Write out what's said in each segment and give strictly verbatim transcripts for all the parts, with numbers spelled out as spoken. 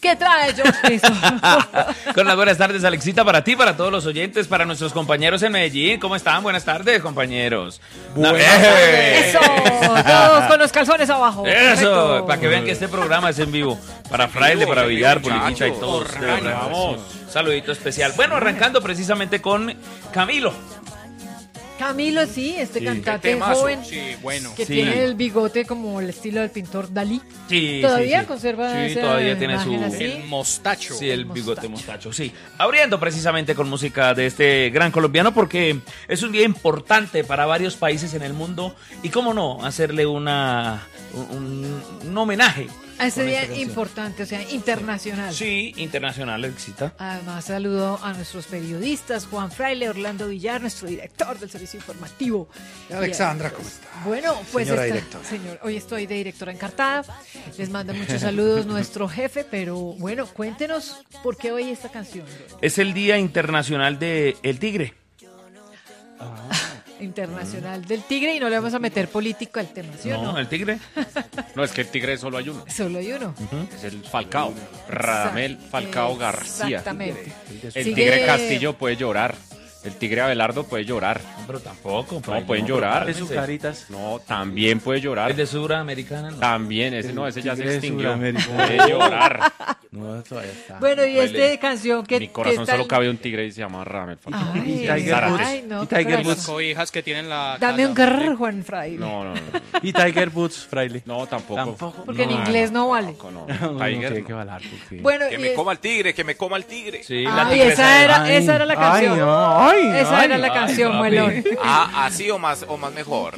¿Qué trae George Piso? Con las buenas tardes, Alexita, para ti, para todos los oyentes, para nuestros compañeros en Medellín. ¿Cómo están? Buenas tardes, compañeros. Buenas tardes. Eso, todos con los calzones abajo. Eso, Perfecto. para que vean que este programa es en vivo. Para Fraile, para Villar, Policita y todos. Vamos. Saludito especial. Bueno, arrancando precisamente con Camilo. Camilo, sí, este Sí. cantante Temazo. joven Sí, bueno. que Sí. tiene el bigote como el estilo del pintor Dalí. Sí, ¿Todavía sí, sí. conserva Sí, esa todavía tiene imagen su... así? El mostacho. Sí, el El bigote mostacho. mostacho, sí. Abriendo precisamente con música de este gran colombiano porque es un día importante para varios países en el mundo y cómo no, hacerle una un, un homenaje. A ese con día esta canción. importante, o sea, internacional. Sí, internacional, Alexita. Además, saludo a nuestros periodistas, Juan Fraile, Orlando Villar, nuestro director del servicio informativo. Alexandra, ¿cómo está? Bueno, pues Señora esta- directora. señor, hoy estoy de directora encartada. Les manda muchos saludos nuestro jefe, pero bueno, cuéntenos por qué hoy esta canción. Es el Día Internacional de El Tigre. Internacional del Tigre, y no le vamos a meter político al tema, ¿sí o No, no? el tigre. No, es que el tigre solo hay uno. Solo hay uno. Es el Falcao. Radamel Falcao García. Exactamente. El Sigue- tigre Castillo puede llorar. El tigre Abelardo puede llorar. Pero tampoco. No, pueden llorar. De sus caritas. No, también puede llorar. El de Suramericana, no. También, ese no, ese ya se tigre de extinguió. Sudamérica. Puede llorar. No, todavía está. Bueno, y Duele. esta canción que Mi corazón que solo tal- cabe un tigre y se llama Radamel Falcao. Ay, Y Tiger Zárate. ay, no, Y Tiger corazón. Woods. cobijas que tienen la Dame un casa. grrr, Juan Fraile. No, no, no. Y Tiger Woods, Fraile. No, tampoco. Tampoco. Porque en No, inglés no vale. tampoco, no. No, no, Tiger. que hay no. que balar, porque... Bueno, Que y me es- coma el tigre, que me coma el tigre. Sí, la Ay, tigresa esa de- era, Ay, esa era la canción. Ay, no, ay, Esa ay. era la canción, papi. muelón. Ah, así o más, o más mejor.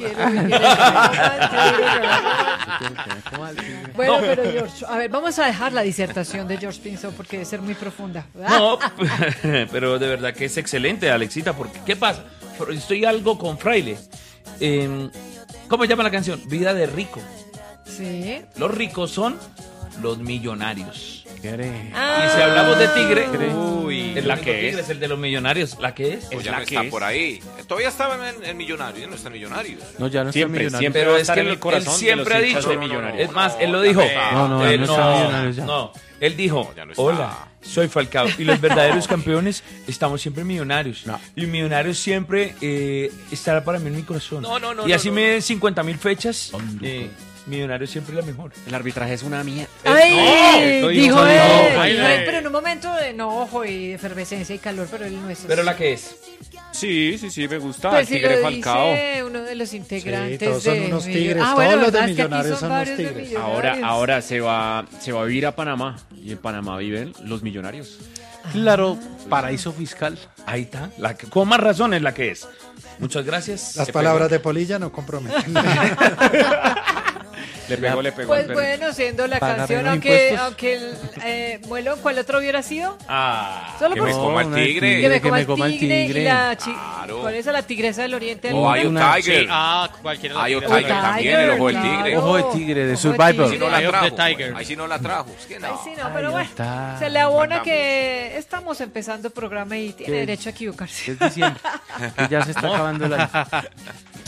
Bueno, pero George, a ver, vamos a dejar la disertación de George Pinzón porque debe ser muy profunda. No, pero de verdad que es excelente, Alexita, porque ¿qué pasa? Estoy algo con Fraile. Eh, ¿Cómo se llama la canción? Vida de rico. Sí. Los ricos son los millonarios. ¿Qué? Ah. Y si hablamos de tigre, Uy, el ¿la único que tigre es? es el de los millonarios. ¿La que es? O ya la no que está es. por ahí. Todavía estaba en el millonario, ya no está en millonarios. No, ya no está Siempre, millonario. siempre. Pero va a es estar que en él, el corazón él de siempre ha los hinchas dicho, de Millonarios. es más, No, él lo no, dijo. No, no, ya Él no está Millonarios ya. no, él dijo, No, ya no está. hola, soy Falcao y los verdaderos campeones estamos siempre millonarios. No. Y millonarios siempre eh, estará para mí en mi corazón. No, no, no, Y no, así no, me no. den cincuenta mil fechas, eh, millonarios siempre es la mejor. El arbitraje es una mierda. Ay, No, dijo no, él. no, Dijo no. él, pero en un momento de enojo y de efervescencia y calor, pero él no es así. Pero la que es. Sí, sí, sí, me gusta. Pues el si tigre lo Falcao. dice uno de los integrantes Sí, todos son de unos Millo- tigres, Ah, bueno, todos los de verdad, es que aquí Millonarios son son unos varios de tigres. Ahora, Millonarios. ahora se va, se va a vivir a Panamá. Y en Panamá viven los millonarios. Claro, paraíso fiscal. Ahí está. La que, con más razón es la que es. Muchas gracias. Las Se palabras pegó. de Polilla no comprometen. Le pegó, le pegó. Pues al perro. bueno, siendo la Pagar canción, menos aunque, impuestos. aunque el eh, Muelón, ¿cuál otro hubiera sido? Ah. Solo Que por me coma el una de tigre. que me que coma me el coma el tigre, y tigre. la chi- Claro. ¿cuál es la tigresa del oriente del O mundo? hay un Una- tiger. Ah, cualquiera de Hay las un tigres. tiger también, el ojo del claro. tigre. Ojo de tigre, de Ojo Survivor. Ahí sí no la Eye of the trajo. tiger. Ahí sí no la trajo. Es que Ay, no. sí, no, pero Ahí bueno, está. se le abona Mandamos. que estamos empezando programa y tiene ¿Qué? derecho a equivocarse. Es diciembre. Que ya se está acabando el año.